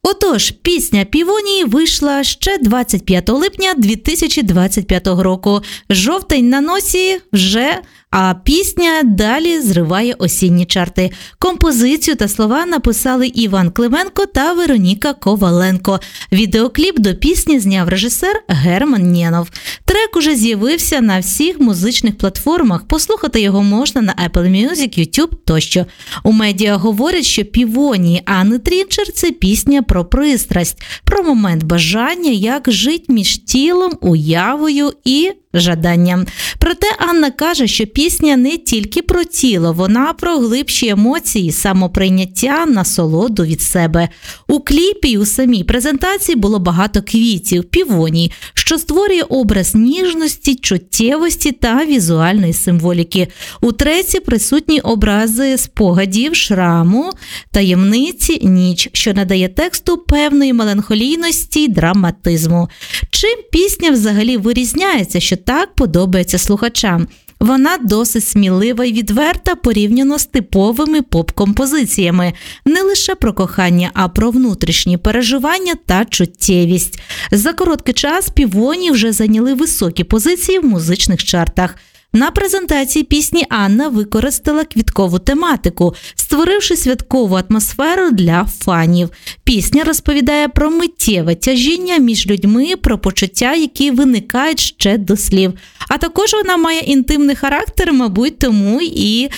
Отож, пісня «Півонії» вийшла ще 25 липня 2025 року. Жовтень на носі вже, а пісня далі зриває осінні чарти. Композицію та слова написали Іван Клименко та Вероніка Коваленко. Відеокліп до пісні зняв режисер Герман Нєнов. Трек уже з'явився на всіх музичних платформах. Послухати його можна на Apple Music, YouTube тощо. У медіа говорять, що «Півонії» Анни Трінчер – це пісня про пристрасть, про момент бажання, як жить між тілом, уявою і жаданням. Проте Анна каже, що пісня не тільки про тіло, вона про глибші емоції, самоприйняття, насолоду від себе. У кліпі і у самій презентації було багато квітів, півоній, що створює образ ніжності, чуттєвості та візуальної символіки. У треці присутні образи спогадів, шраму, таємниці, ніч, що надає тексту певної меланхолійності й драматизму. Чим пісня взагалі вирізняється, що так подобається слухачам? Вона досить смілива і відверта порівняно з типовими поп-композиціями. Не лише про кохання, а про внутрішні переживання та чуттєвість. За короткий час «Півонії» вже зайняли високі позиції в музичних чартах. На презентації пісні Анна використала квіткову тематику, створивши святкову атмосферу для фанів. Пісня розповідає про миттєве тяжіння між людьми, про почуття, які виникають ще до слів. А також вона має інтимний характер, мабуть, тому і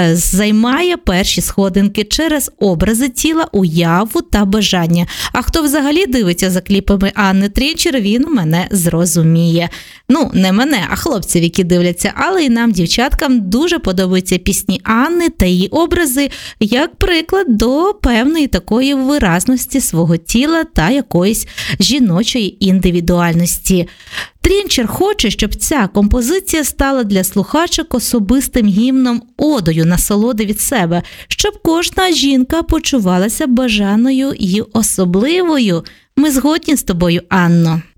займає перші сходинки через образи тіла, уяву та бажання. А хто взагалі дивиться за кліпами Анни Трінчер, він мене зрозуміє. Ну, не мене, а хлопців, які дивляться, але і нам, дівчаткам, дуже подобаються пісні Анни та її образи, як приклад до певної такої виразності свого тіла та якоїсь жіночої індивідуальності. Трінчер хоче, щоб ця композиція стала для слухачок особистим гімном, одою насолоди від себе, щоб кожна жінка почувалася бажаною і особливою. Ми згодні з тобою, Анно.